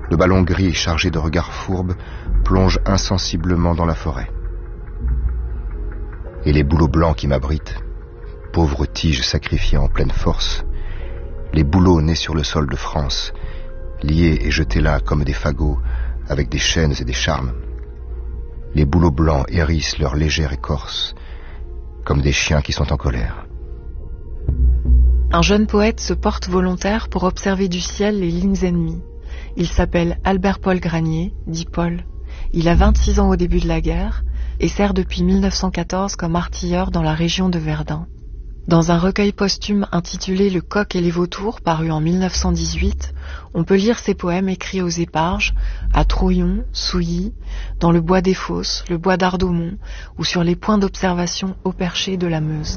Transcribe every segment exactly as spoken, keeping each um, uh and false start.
Le ballon gris chargé de regards fourbes plonge insensiblement dans la forêt. Et les bouleaux blancs qui m'abritent, pauvres tiges sacrifiées en pleine force, les bouleaux nés sur le sol de France, liés et jetés là comme des fagots, avec des chaînes et des charmes. Les bouleaux blancs hérissent leur légère écorce, comme des chiens qui sont en colère. Un jeune poète se porte volontaire pour observer du ciel les lignes ennemies. Il s'appelle Albert-Paul Granier, dit Paul. Il a vingt-six ans au début de la guerre et sert depuis mille neuf cent quatorze comme artilleur dans la région de Verdun. Dans un recueil posthume intitulé Le Coq et les vautours, paru en mille neuf cent dix-huit, on peut lire ses poèmes écrits aux Éparges, à Trouillon, Souilly, dans le bois des Fosses, le bois d'Ardomont ou sur les points d'observation au perché de la Meuse.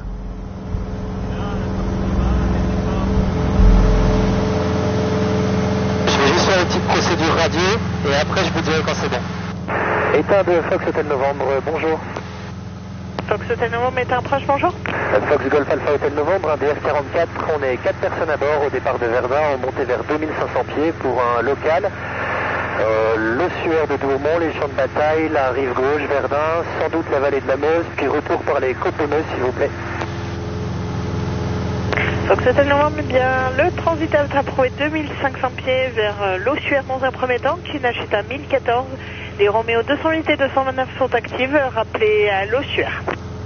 Je vais juste faire une petite procédure radio et après je vous dirai quand c'est bon. État de Fox Hotel Novembre, bonjour. Fox Hotel Novembre, état proche, bonjour. Fox Golf Alpha Hotel Novembre, un D F quarante-quatre, on est quatre personnes à bord au départ de Verdun, on montait vers deux mille cinq cents pieds pour un local. Euh, l'ossuaire de Douaumont, les champs de bataille, la rive gauche, Verdun, sans doute la vallée de la Meuse, puis retour par les côtes de Meuse s'il vous plaît. Fox Hotel Novembre, bien, le transit a approuvé deux mille cinq cents pieds vers euh, l'ossuaire dans un premier temps, qui n'achète à mille quatorze. Les Roméo deux cent huit et deux cent vingt-neuf sont actives, rappelez à l'ossuaire.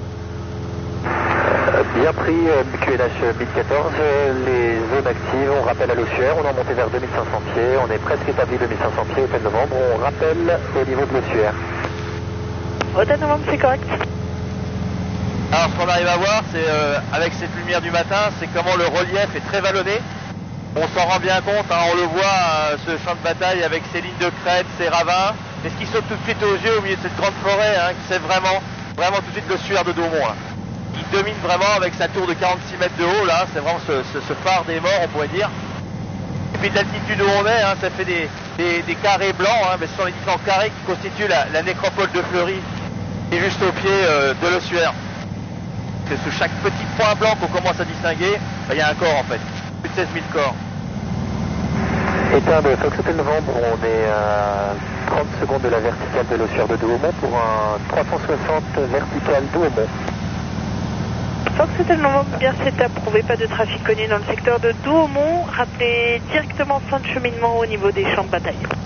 Euh, bien pris, euh, Q N H mille quatorze, euh, les zones actives, on rappelle à l'ossuaire, on est monté vers deux mille cinq cents pieds, on est presque établi deux mille cinq cents pieds, Hôtel Novembre, on rappelle au niveau de l'ossuaire. Hôtel Novembre, c'est correct. Alors ce qu'on arrive à voir, c'est euh, avec cette lumière du matin, c'est comment le relief est très vallonné. On s'en rend bien compte, hein, on le voit, euh, ce champ de bataille avec ses lignes de crête, ses ravins. Et ce qui saute tout de suite aux yeux au milieu de cette grande forêt, hein, c'est vraiment, vraiment tout de suite l'ossuaire de Douaumont. Hein. Il domine vraiment avec sa tour de quarante-six mètres de haut, là, c'est vraiment ce, ce, ce phare des morts, on pourrait dire. Et puis de l'altitude où on est, hein, ça fait des, des, des carrés blancs, hein, mais ce sont les différents carrés qui constituent la, la nécropole de Fleury, qui est juste au pied euh, de l'ossuaire. C'est sous chaque petit point blanc qu'on commence à distinguer, il y a un corps en fait, plus de seize mille corps. État de Fox Hotel Novembre, on est à trente secondes de la verticale de l'ossuaire de Douaumont pour un trois cent soixante verticale Douaumont. Fox Hotel Novembre, bien c'est approuvé, pas de trafic connu dans le secteur de Douaumont. Rappelez directement fin de cheminement au niveau des champs de bataille.